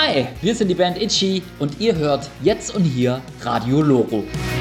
Hi, wir sind die Band Itchy und ihr hört jetzt und hier Radio Loro.